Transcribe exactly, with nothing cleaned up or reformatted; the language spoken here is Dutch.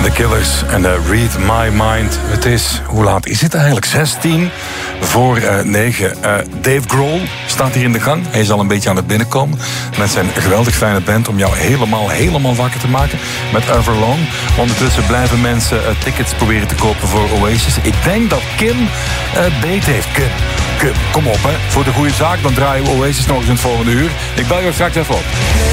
The Killers en de Read My Mind. Het is, hoe laat is het eigenlijk? zestien voor negen. Uh, Dave Grohl staat hier in de gang. Hij is al een beetje aan het binnenkomen. Met zijn geweldig fijne band om jou helemaal, helemaal wakker te maken. Met Everlong. Ondertussen blijven mensen uh, tickets proberen te kopen voor Oasis. Ik denk dat Kim uh, beet heeft. Kim, Kim, kom op hè. Voor de goede zaak, dan draaien we Oasis nog eens in het volgende uur. Ik bel je straks even op.